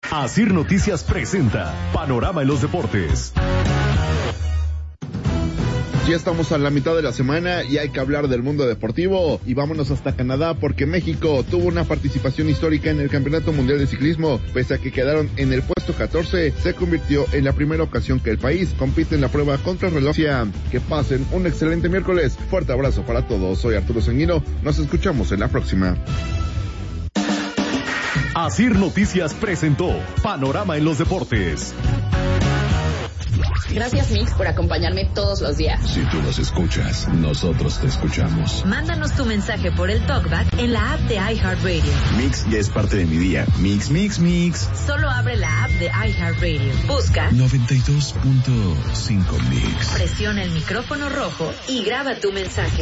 Asir Noticias presenta Panorama en los Deportes. Ya estamos a la mitad de la semana y hay que hablar del mundo deportivo. Y vámonos hasta Canadá porque México tuvo una participación histórica en el Campeonato Mundial de Ciclismo. Pese a que quedaron en el puesto 14, se convirtió en la primera ocasión que el país compite en la prueba contrarreloj. Que pasen un excelente miércoles. Fuerte abrazo para todos. Soy Arturo Sanguino. Nos escuchamos en la próxima. Asir Noticias presentó Panorama en los Deportes. Gracias, Mix, por acompañarme todos los días. Si tú nos escuchas, nosotros te escuchamos. Mándanos tu mensaje por el TalkBack en la app de iHeartRadio. Mix ya es parte de mi día. Mix, mix, mix. Solo abre la app de iHeartRadio. Busca 92.5 Mix. Presiona el micrófono rojo y graba tu mensaje.